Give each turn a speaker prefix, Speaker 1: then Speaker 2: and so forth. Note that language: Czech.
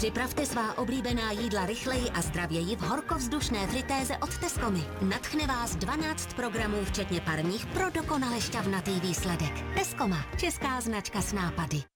Speaker 1: Připravte svá oblíbená jídla rychleji a zdravěji v horkovzdušné fritéze od Tescomy. Nadchne vás 12 programů, včetně parních, pro dokonale šťavnatý výsledek. Tescoma, česká značka s nápady.